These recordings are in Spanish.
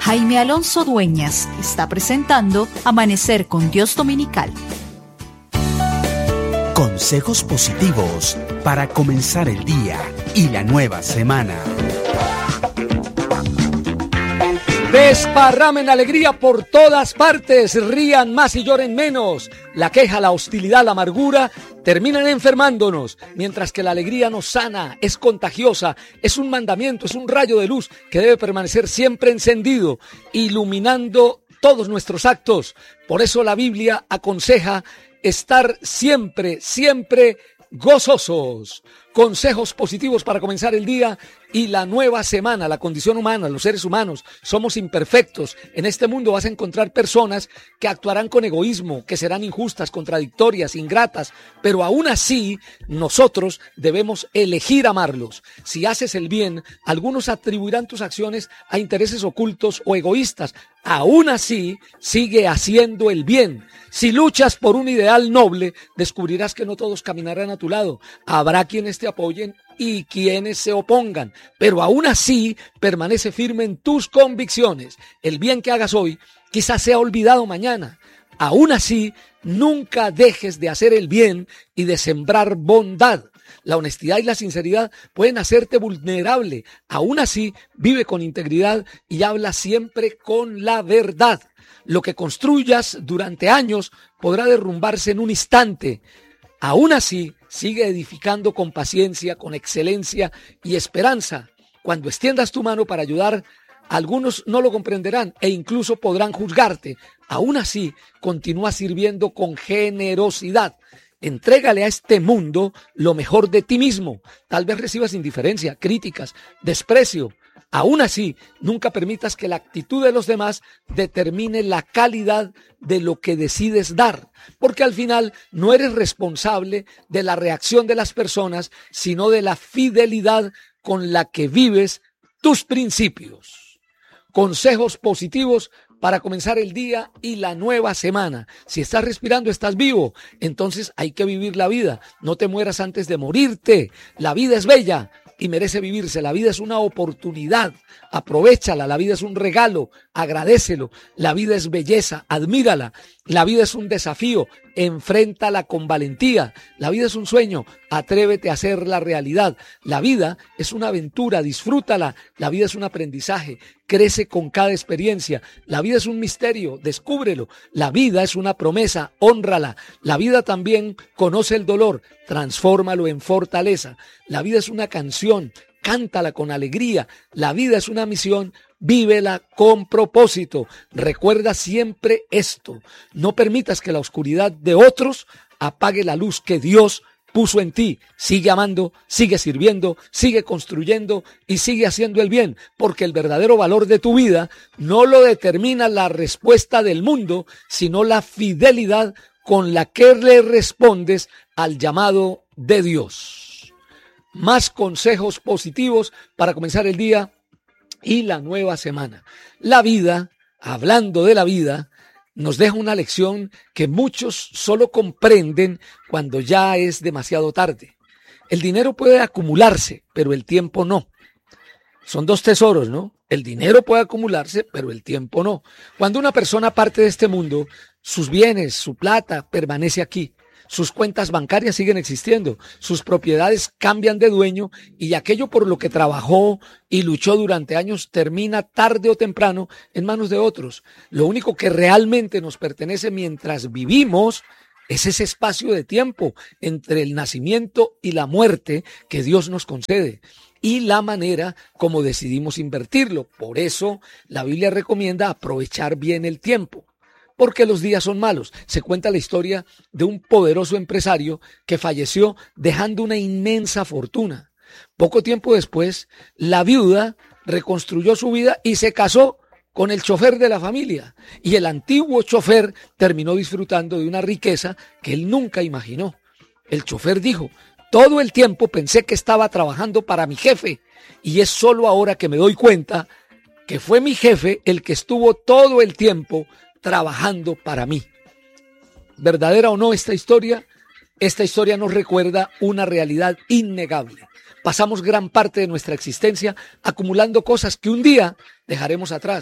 Jaime Alonso Dueñas está presentando Amanecer con Dios Dominical. Consejos positivos para comenzar el día y la nueva semana. Desparramen alegría por todas partes, rían más y lloren menos. La queja, la hostilidad, la amargura terminan enfermándonos, mientras que la alegría nos sana, es contagiosa, es un mandamiento, es un rayo de luz que debe permanecer siempre encendido, iluminando todos nuestros actos. Por eso la Biblia aconseja estar siempre gozosos. Consejos positivos para comenzar el día y la nueva semana. La condición humana, los seres humanos, somos imperfectos. En este mundo vas a encontrar personas que actuarán con egoísmo, que serán injustas, contradictorias, ingratas, pero aún así nosotros debemos elegir amarlos. Si haces el bien, algunos atribuirán tus acciones a intereses ocultos o egoístas. Aún así, sigue haciendo el bien. Si luchas por un ideal noble, descubrirás que no todos caminarán a tu lado. Habrá quienes te apoyen y quienes se opongan, pero aún así permanece firme en tus convicciones. El bien que hagas hoy quizás sea olvidado mañana. Aún así, nunca dejes de hacer el bien y de sembrar bondad. La honestidad y la sinceridad pueden hacerte vulnerable. Aún así, vive con integridad y habla siempre con la verdad. Lo que construyas durante años podrá derrumbarse en un instante. Aún así, sigue edificando con paciencia, con excelencia y esperanza. Cuando extiendas tu mano para ayudar, algunos no lo comprenderán e incluso podrán juzgarte. Aún así, continúa sirviendo con generosidad. Entrégale a este mundo lo mejor de ti mismo. Tal vez recibas indiferencia, críticas, desprecio. Aún así, nunca permitas que la actitud de los demás determine la calidad de lo que decides dar, porque al final no eres responsable de la reacción de las personas, sino de la fidelidad con la que vives tus principios. Consejos positivos para comenzar el día y la nueva semana. Si estás respirando, estás vivo, entonces hay que vivir la vida. No te mueras antes de morirte. La vida es bella y merece vivirse. La vida es una oportunidad, aprovéchala. La vida es un regalo, agradécelo. La vida es belleza, admírala. La vida es un desafío, enfréntala con valentía. La vida es un sueño, atrévete a hacer la realidad. La vida es una aventura, disfrútala. La vida es un aprendizaje, crece con cada experiencia. La vida es un misterio, descúbrelo. La vida es una promesa, hónrala. La vida también conoce el dolor, transfórmalo en fortaleza. La vida es una canción, cántala con alegría. La vida es una misión, vívela con propósito. Recuerda siempre esto: no permitas que la oscuridad de otros apague la luz que Dios puso en ti. Sigue amando, sigue sirviendo, sigue construyendo y sigue haciendo el bien, porque el verdadero valor de tu vida no lo determina la respuesta del mundo, sino la fidelidad con la que le respondes al llamado de Dios. Más consejos positivos para comenzar el día y la nueva semana. La vida, hablando de la vida, nos deja una lección que muchos solo comprenden cuando ya es demasiado tarde. El dinero puede acumularse, pero el tiempo no. Son dos tesoros, ¿no? El dinero puede acumularse, pero el tiempo no. Cuando una persona parte de este mundo, sus bienes, su plata permanece aquí. Sus cuentas bancarias siguen existiendo, sus propiedades cambian de dueño y aquello por lo que trabajó y luchó durante años termina tarde o temprano en manos de otros. Lo único que realmente nos pertenece mientras vivimos es ese espacio de tiempo entre el nacimiento y la muerte que Dios nos concede y la manera como decidimos invertirlo. Por eso la Biblia recomienda aprovechar bien el tiempo, porque los días son malos. Se cuenta la historia de un poderoso empresario que falleció dejando una inmensa fortuna. Poco tiempo después, la viuda reconstruyó su vida y se casó con el chofer de la familia. Y el antiguo chofer terminó disfrutando de una riqueza que él nunca imaginó. El chofer dijo: todo el tiempo pensé que estaba trabajando para mi jefe y es solo ahora que me doy cuenta que fue mi jefe el que estuvo todo el tiempo trabajando para mí. ¿Verdadera o no esta historia? Esta historia nos recuerda una realidad innegable. Pasamos gran parte de nuestra existencia acumulando cosas que un día dejaremos atrás.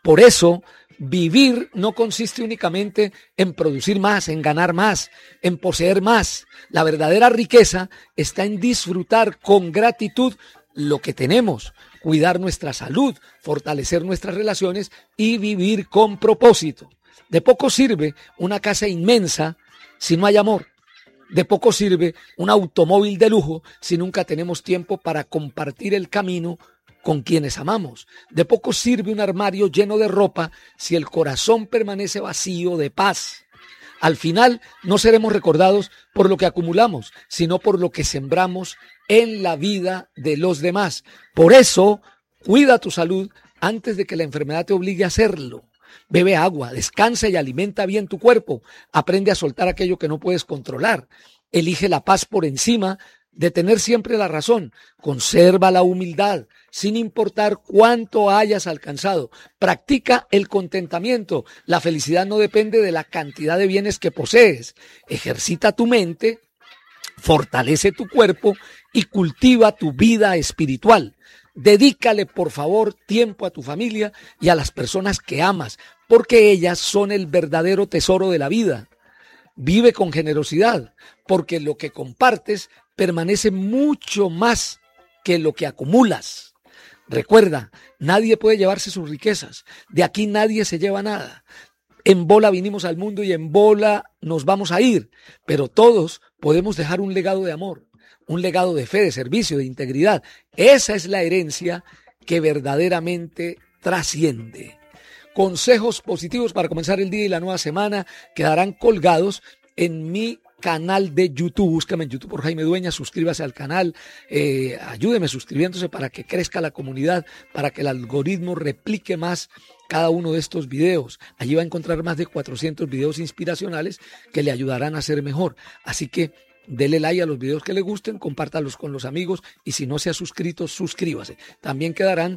Por eso, vivir no consiste únicamente en producir más, en ganar más, en poseer más. La verdadera riqueza está en disfrutar con gratitud lo que tenemos, cuidar nuestra salud, fortalecer nuestras relaciones y vivir con propósito. De poco sirve una casa inmensa si no hay amor. De poco sirve un automóvil de lujo si nunca tenemos tiempo para compartir el camino con quienes amamos. De poco sirve un armario lleno de ropa si el corazón permanece vacío de paz. Al final no seremos recordados por lo que acumulamos, sino por lo que sembramos en la vida de los demás. Por eso, cuida tu salud antes de que la enfermedad te obligue a hacerlo. Bebe agua, descansa y alimenta bien tu cuerpo. Aprende a soltar aquello que no puedes controlar. Elige la paz por encima de tener siempre la razón. Conserva la humildad, sin importar cuánto hayas alcanzado. Practica el contentamiento. La felicidad no depende de la cantidad de bienes que posees. Ejercita tu mente, fortalece tu cuerpo y cultiva tu vida espiritual. Dedícale, por favor, tiempo a tu familia y a las personas que amas, porque ellas son el verdadero tesoro de la vida. Vive con generosidad, porque lo que compartes permanece mucho más que lo que acumulas. Recuerda, nadie puede llevarse sus riquezas. De aquí nadie se lleva nada. En bola vinimos al mundo y en bola nos vamos a ir, pero todos podemos dejar un legado de amor, un legado de fe, de servicio, de integridad. Esa es la herencia que verdaderamente trasciende. Consejos positivos para comenzar el día y la nueva semana quedarán colgados en mi canal de YouTube. Búscame en YouTube por Jaime Dueñas, suscríbase al canal, ayúdeme suscribiéndose para que crezca la comunidad, para que el algoritmo replique más cada uno de estos videos. Allí va a encontrar más de 400 videos inspiracionales que le ayudarán a ser mejor. Así que dele like a los videos que le gusten, compártalos con los amigos y si no se ha suscrito, suscríbase. También quedarán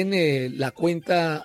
en la cuenta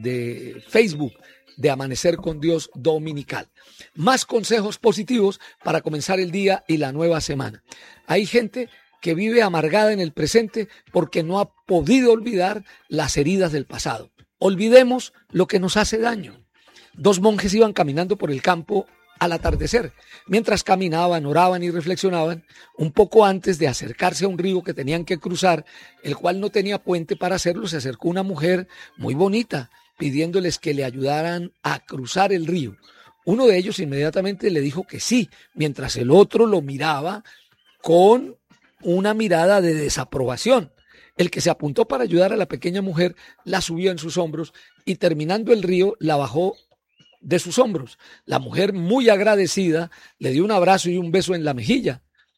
de Facebook de Amanecer con Dios Dominical. Más consejos positivos para comenzar el día y la nueva semana. Hay gente que vive amargada en el presente porque no ha podido olvidar las heridas del pasado. Olvidemos lo que nos hace daño. 2 monjes iban caminando por el campo al atardecer. Mientras caminaban, oraban y reflexionaban, un poco antes de acercarse a un río que tenían que cruzar, el cual no tenía puente para hacerlo, se acercó una mujer muy bonita, pidiéndoles que le ayudaran a cruzar el río. Uno de ellos inmediatamente le dijo que sí, mientras el otro lo miraba con una mirada de desaprobación. El que se apuntó para ayudar a la pequeña mujer la subió en sus hombros y terminando el río la bajó de sus hombros. La mujer, muy agradecida, le dio un abrazo y un beso en la mejilla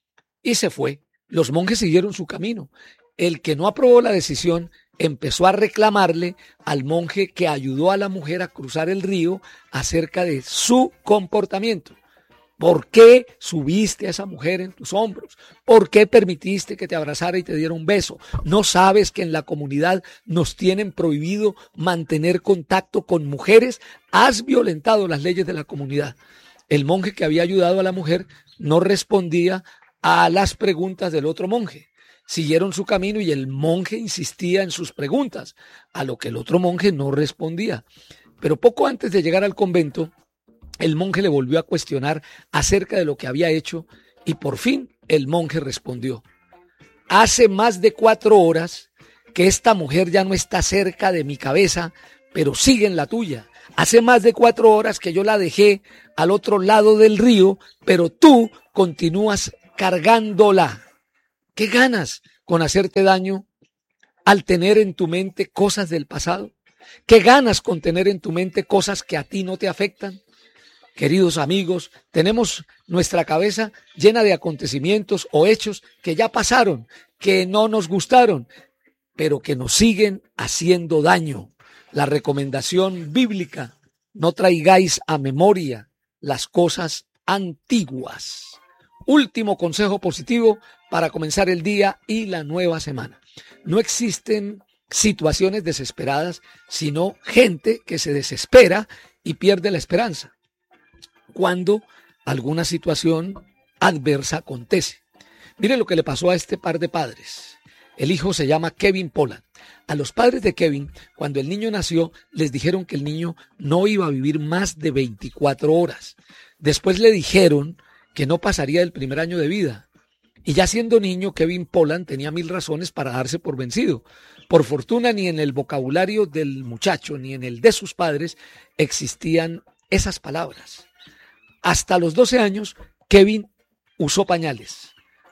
y se fue. Los monjes siguieron su camino. El que no aprobó la decisión empezó a reclamarle al monje que ayudó a la mujer a cruzar el río acerca de su comportamiento. ¿Por qué subiste a esa mujer en tus hombros? ¿Por qué permitiste que te abrazara y te diera un beso? ¿No sabes que en la comunidad nos tienen prohibido mantener contacto con mujeres? Has violentado las leyes de la comunidad. El monje que había ayudado a la mujer no respondía a las preguntas del otro monje. Siguieron su camino y el monje insistía en sus preguntas, a lo que el otro monje no respondía. Pero poco antes de llegar al convento, el monje le volvió a cuestionar acerca de lo que había hecho y por fin el monje respondió: hace más de 4 horas que esta mujer ya no está cerca de mi cabeza, pero sigue en la tuya. Hace más de 4 horas que yo la dejé al otro lado del río, pero tú continúas cargándola. ¿Qué ganas con hacerte daño al tener en tu mente cosas del pasado? ¿Qué ganas con tener en tu mente cosas que a ti no te afectan? Queridos amigos, tenemos nuestra cabeza llena de acontecimientos o hechos que ya pasaron, que no nos gustaron, pero que nos siguen haciendo daño. La recomendación bíblica: no traigáis a memoria las cosas antiguas. Último consejo positivo para comenzar el día y la nueva semana. No existen situaciones desesperadas, sino gente que se desespera y pierde la esperanza cuando alguna situación adversa acontece. Mire lo que le pasó a este par de padres. El hijo se llama Kevin Poland. A los padres de Kevin, cuando el niño nació, les dijeron que el niño no iba a vivir más de 24 horas. Después le dijeron que no pasaría del primer año de vida. Y ya siendo niño, Kevin Poland tenía 1000 razones para darse por vencido. Por fortuna, ni en el vocabulario del muchacho, ni en el de sus padres, existían esas palabras. Hasta los 12 años, Kevin usó pañales.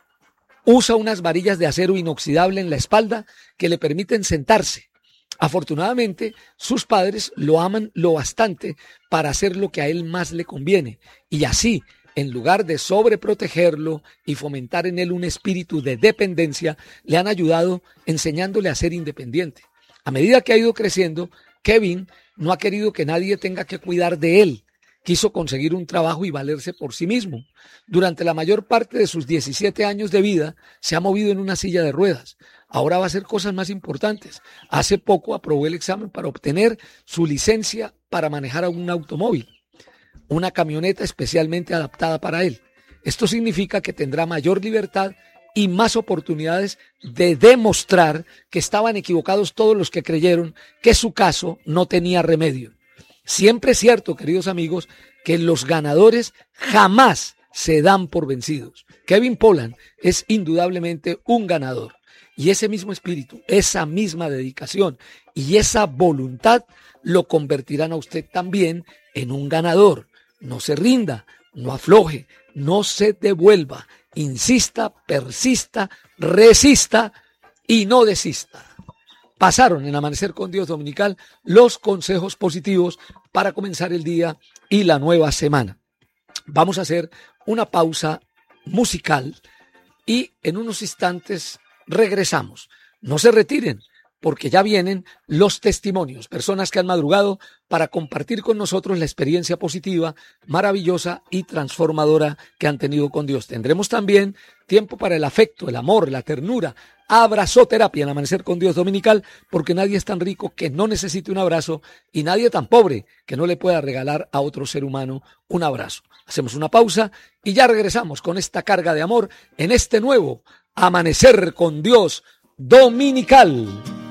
Usa unas varillas de acero inoxidable en la espalda que le permiten sentarse. Afortunadamente, sus padres lo aman lo bastante para hacer lo que a él más le conviene. Y así, en lugar de sobreprotegerlo y fomentar en él un espíritu de dependencia, le han ayudado enseñándole a ser independiente. A medida que ha ido creciendo, Kevin no ha querido que nadie tenga que cuidar de él. Quiso conseguir un trabajo y valerse por sí mismo. Durante la mayor parte de sus 17 años de vida, se ha movido en una silla de ruedas. Ahora va a hacer cosas más importantes. Hace poco aprobó el examen para obtener su licencia para manejar un automóvil, una camioneta especialmente adaptada para él. Esto significa que tendrá mayor libertad y más oportunidades de demostrar que estaban equivocados todos los que creyeron que su caso no tenía remedio. Siempre es cierto, queridos amigos, que los ganadores jamás se dan por vencidos. Kevin Poland es indudablemente un ganador. Y ese mismo espíritu, esa misma dedicación y esa voluntad lo convertirán a usted también en un ganador. No se rinda, no afloje, no se devuelva, insista, persista, resista y no desista. Pasaron en Amanecer con Dios Dominical los consejos positivos para comenzar el día y la nueva semana. Vamos a hacer una pausa musical y en unos instantes regresamos. No se retiren, porque ya vienen los testimonios, personas que han madrugado para compartir con nosotros la experiencia positiva, maravillosa y transformadora que han tenido con Dios. Tendremos también tiempo para el afecto, el amor, la ternura, abrazoterapia en Amanecer con Dios Dominical, porque nadie es tan rico que no necesite un abrazo y nadie tan pobre que no le pueda regalar a otro ser humano un abrazo. Hacemos una pausa y ya regresamos con esta carga de amor en este nuevo Amanecer con Dios Dominical.